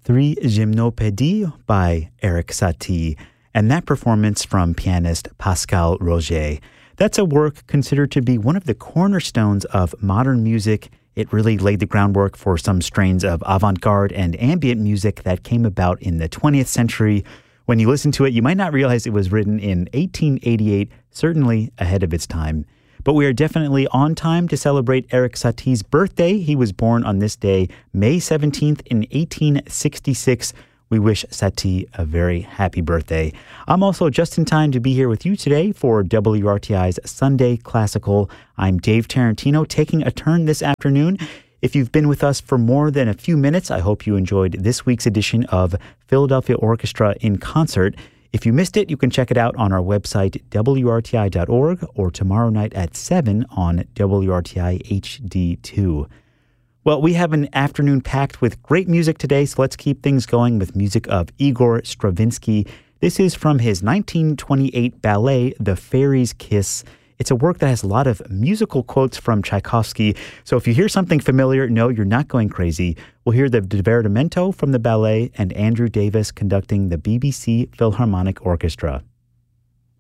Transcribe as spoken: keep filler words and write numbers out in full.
Three Gymnopédies by Erik Satie, and that performance from pianist Pascal Roger. That's a work considered to be one of the cornerstones of modern music. It really laid the groundwork for some strains of avant-garde and ambient music that came about in the twentieth century. When you listen to it, you might not realize it was written in eighteen eighty-eight, certainly ahead of its time. But we are definitely on time to celebrate Erik Satie's birthday. He was born on this day, May seventeenth in eighteen sixty-six. We wish Satie a very happy birthday. I'm also just in time to be here with you today for W R T I's Sunday Classical. I'm Dave Tarantino, taking a turn this afternoon. If you've been with us for more than a few minutes, I hope you enjoyed this week's edition of Philadelphia Orchestra in Concert. If you missed it, you can check it out on our website, W R T I dot org, or tomorrow night at seven on W R T I H D two. Well, we have an afternoon packed with great music today, so let's keep things going with music of Igor Stravinsky. This is from his nineteen twenty-eight ballet, The Fairy's Kiss. It's a work that has a lot of musical quotes from Tchaikovsky, so if you hear something familiar, no, you're not going crazy. We'll hear the Divertimento from the ballet and Andrew Davis conducting the B B C Philharmonic Orchestra.